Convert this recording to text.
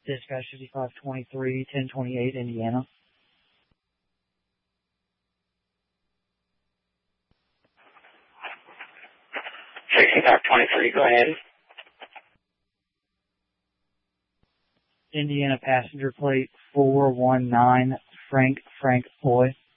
Dispatch 5523, 1028, Indiana. 6523, go ahead. Indiana passenger plate 419, Frank Boy.